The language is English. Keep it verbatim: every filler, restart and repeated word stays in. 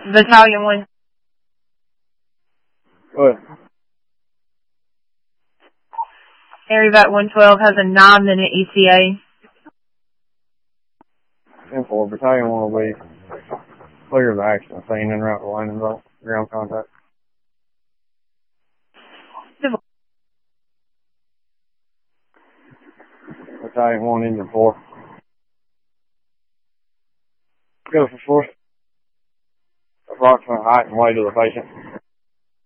Battalion one. What? AirEvac one twelve has a nine minute E T A. ten four, Battalion one will be clear of the accident scene en route to landing zone. Ground contact. Battalion one, engine four. Go for four. Approximate height and weight of the patient.